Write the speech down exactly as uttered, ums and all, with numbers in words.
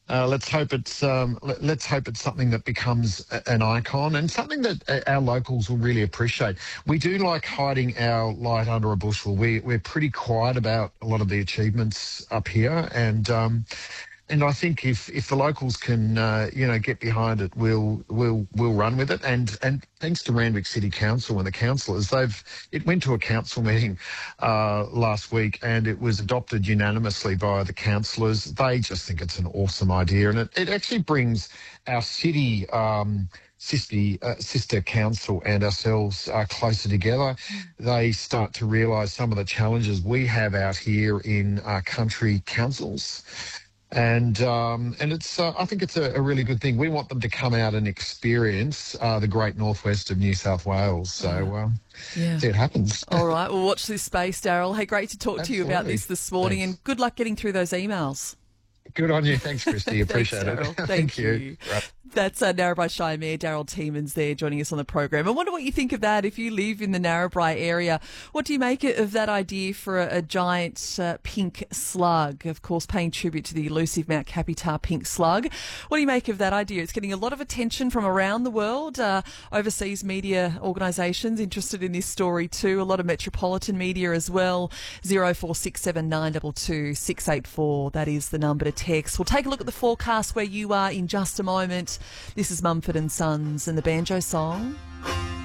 Uh, let's hope it's um, let, let's hope it's something that becomes a, an icon and something that uh, our locals will really appreciate. We do like hiding our light under a bushel. We we're pretty quiet about a lot of the achievements up here, and um, and I think if if the locals can uh, you know get behind it, we'll we'll we'll run with it. And and thanks to Randwick City Council and the councillors, they've it went to a council meeting uh, last week, and it was adopted unanimously by the councillors. They just think it's an awesome idea, and it, it actually brings our city. Um, Sister, uh, sister council and ourselves uh, closer together. They start to realise some of the challenges we have out here in our country councils. And um, and it's uh, I think it's a, a really good thing. We want them to come out and experience uh, the great northwest of New South Wales. So um, Yeah. see it happens. All right, we'll watch this space, Daryl. Hey, great to talk to you about Absolutely. this this morning, Thanks. and good luck getting through those emails. Good on you. Thanks, Christy. Appreciate Thanks, it. Daryl. Thank, Thank you. you. Right. That's uh, Narrabri Shire Mayor Daryl Tiemans there joining us on the program. I wonder what you think of that. If you live in the Narrabri area, what do you make of that idea for a, a giant uh, pink slug? Of course, paying tribute to the elusive Mount Capitar pink slug. What do you make of that idea? It's getting a lot of attention from around the world. Uh, overseas media organisations interested in this story too. A lot of metropolitan media as well. zero four six seven nine two two six eight four. That is the number to text. We'll take a look at the forecast where you are in just a moment. This is Mumford and Sons and the banjo song.